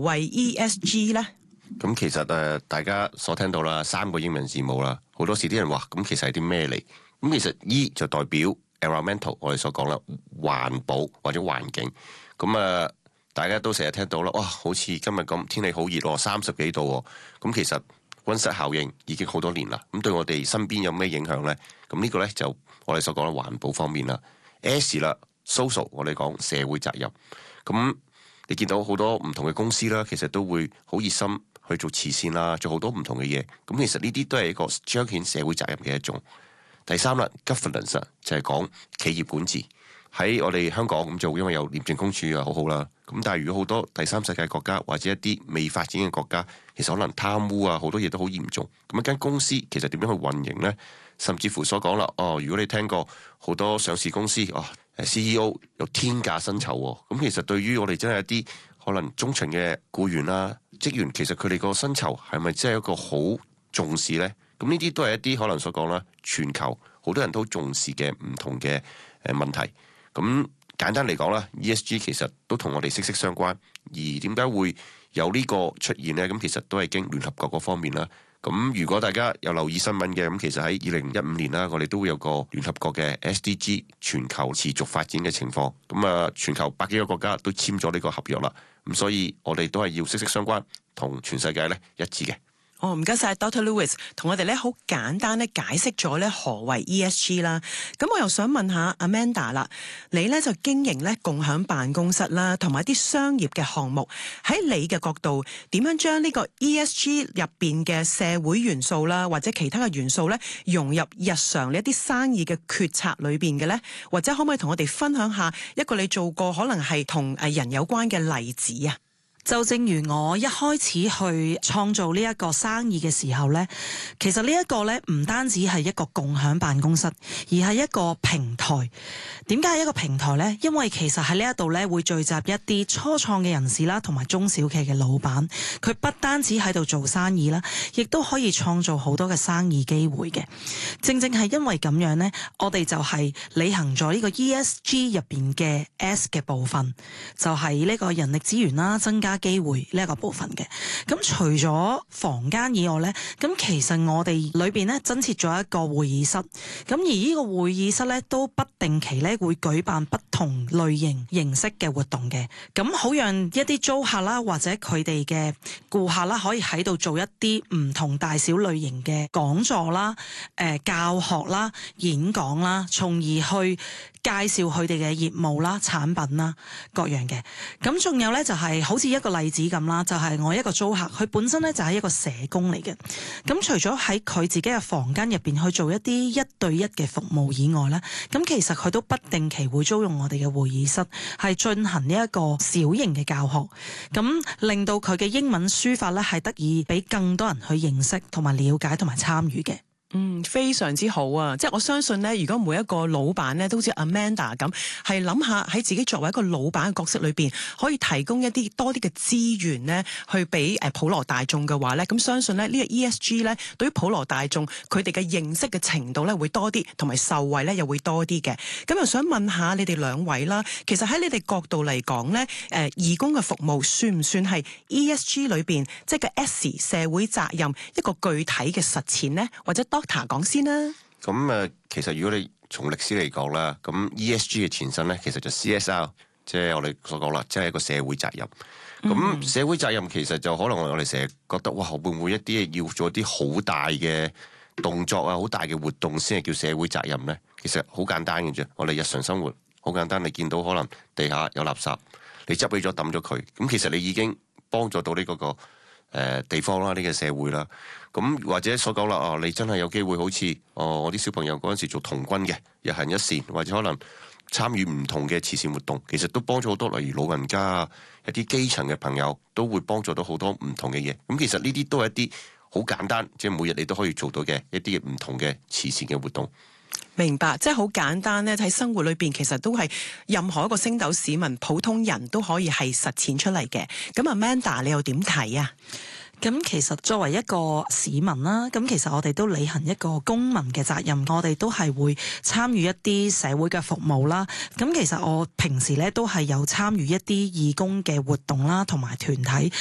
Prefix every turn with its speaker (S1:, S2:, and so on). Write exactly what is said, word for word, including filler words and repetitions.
S1: 謂 E S G 呢？
S2: 咁其實誒，大家所聽到啦，三個英文字母啦，好多時啲人話咁其實係啲咩嚟？咁其實 E 就代表 environmental，我哋所講啦，環保或者環境。咁啊，大家都成日聽到啦，哇，好似今日咁天氣好熱喎，三十幾度喎。咁其實溫室效應已經好多年啦。咁對我哋身邊有咩影響呢？咁呢個呢，就我哋所講嘅環保方面啦。S 啦 ，social 我哋講社會責任。咁你見到好多唔同嘅公司啦，其實都會好熱心去做慈善啦，做好多唔同嘅嘢。咁其實呢啲都係一個彰顯社會責任嘅一種。第三啦 ，governance 就係講企業管治。喺我哋香港咁做，因為有廉政公署啊，好好啦。咁但係如果好多第三世界國家或者一啲未發展嘅國家，其實可能貪污啊，好多嘢都好嚴重。咁一間公司其實點樣去運營呢？甚至乎所講啦，哦，如果你聽過好多上市公司，哦，C E O 有天價薪酬喎，咁其實對於我哋真係一啲可能中層嘅僱員啦、職員，其實佢哋個薪酬係咪真係一個好重視呢？咁呢啲都係一啲可能所講啦，全球好多人都重視嘅唔同嘅誒問題。咁簡單嚟講啦 ，E S G 其實都同我哋息息相關。而點解會有呢個出現呢？咁其實都係經聯合國嗰方面啦。咁如果大家有留意新聞嘅，咁其實喺二零一五年啦，我哋都會有個聯合國嘅 S D G 全球持續發展嘅情況。咁啊，全球百幾個國家都簽咗呢個合約啦。咁所以我哋都係要息息相關，同全世界咧一致嘅。
S1: 哦，唔該晒 Doctor Lewis 同我哋咧好簡單咧解釋咗咧何謂 E S G 啦。咁我又想問下 Amanda 啦，你咧就經營咧共享辦公室啦，同埋一啲商業嘅項目，喺你嘅角度點樣將呢個 E S G 入邊嘅社會元素啦，或者其他嘅元素咧融入日常呢一啲生意嘅決策裏邊嘅咧？或者可唔可以同我哋分享下一個你做過可能係同誒人有關嘅例子啊？
S3: 就正如我一開始去創造呢一個生意嘅時候呢，其實呢一個呢唔單止係一個共享辦公室，而係一個平台。點解係一個平台呢？因為其實喺呢一度呢會聚集一啲初創嘅人士啦，同埋中小企嘅老闆，佢不單止喺度做生意啦，亦都可以創造好多嘅生意機會嘅。正正係因為咁樣呢，我哋就係履行咗呢個 E S G 入邊嘅 S 嘅部分，就係呢個人力資源啦，增加機會呢一個部分嘅。咁除咗房間以外呢，咁其實我哋裏邊呢增設咗一個會議室，咁而呢個會議室呢都不定期呢會舉辦不同類型形式嘅活動嘅，咁好讓一啲租客啦或者佢哋嘅顧客啦可以喺度做一啲唔同大小類型嘅講座啦、誒、呃、教學啦、演講啦，從而去介紹佢哋嘅業務啦、產品啦各樣嘅。咁仲有呢，就係、是、好似一個例子咁啦，就係、是、我一個租客，佢本身呢就係一個社工嚟嘅。咁除咗喺佢自己嘅房間入邊去做一啲一對一嘅服務以外呢，咁其實佢都不定期會租用我哋嘅會議室，係進行呢一個小型嘅教學，咁令到佢嘅英文書法呢係得以俾更多人去認識同埋了解同埋參與嘅。
S1: 嗯，非常之好啊！即係我相信咧，如果每一個老闆咧都好似 Amanda 咁，係諗下喺自己作為一個老闆嘅角色裏邊，可以提供一啲多啲嘅資源咧，去俾誒普羅大眾嘅話咧，咁相信咧呢個 E S G 咧，對於普羅大眾佢哋嘅認識嘅程度咧會多啲，同埋受惠咧又會多啲嘅。咁又想問下你哋兩位啦，其實喺你哋角度嚟講咧，誒義工嘅服務算唔算係 E S G 裏邊即係個 S 社會責任一個具體嘅實踐呢？或者Doctor講先啦。
S2: 咁誒，其實如果你從歷史嚟講啦，咁 E S G 嘅前身咧，其實就 C S R， 即係我哋所講啦，即係一個社會責任。咁、嗯、社會責任其實就可能我哋成日覺得，哇，會唔會一啲要做啲好大嘅動作啊，好大嘅活動先係叫社會責任咧？其實好簡單嘅啫，我哋日常生活好簡單，你見到可能地下有垃圾，你執起咗抌咗佢，咁其實你已經幫助到呢、這個個誒、呃、地方啦，呢、這個社會啦。咁或者所講啦，哦，你真係有機會好似哦，我啲小朋友嗰陣時做童軍嘅，日行一善，或者可能參與唔同嘅慈善活動，其實都幫咗好多，例如老人家啊，一啲基層嘅朋友都會幫助到好多唔同嘅嘢。咁其實呢啲都係一啲好簡單，即係每日你都可以做到嘅一啲唔同嘅慈善嘅活動。
S1: 明白，即係好簡單咧，喺生活裏邊其實都係任何一個星斗市民、普通人都可以係實踐出嚟嘅。咁 Amanda 你又點睇啊？
S3: 咁其實作為一個市民啦，咁其實我哋都履行一個公民嘅責任，我哋都係會參與一啲社會嘅服務啦。咁其實我平時咧都係有參與一啲義工嘅活動啦，同埋團體